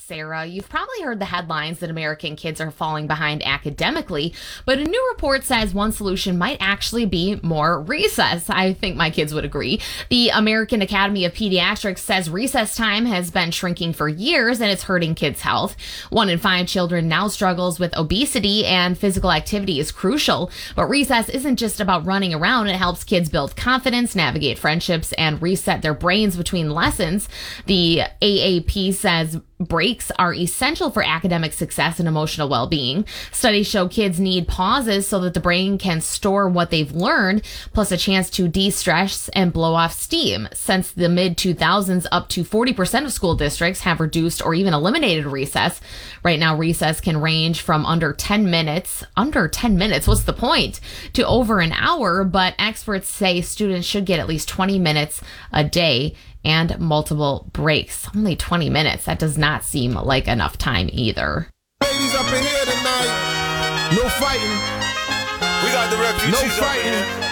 Sarah. You've probably heard the headlines that American kids are falling behind academically, but a new report says one solution might actually be more recess. I think my kids would agree. The American Academy of Pediatrics says recess time has been shrinking for years and it's hurting kids' health. 1 in 5 children now struggles with obesity, and physical activity is crucial. But recess isn't just about running around. It helps kids build confidence, navigate friendships, and reset their brains between lessons. The AAP says breaks are essential for academic success and emotional well-being. Studies show kids need pauses so that the brain can store what they've learned, plus a chance to de-stress and blow off steam. Since the mid-2000s, up to 40% of school districts have reduced or even eliminated recess. Right now, recess can range from under 10 minutes, what's the point, to over an hour, but experts say students should get at least 20 minutes a day and multiple breaks. Only 20 minutes. That does not seem like enough time either. Ladies up in here tonight. No fighting. We got the refugees. No fighting.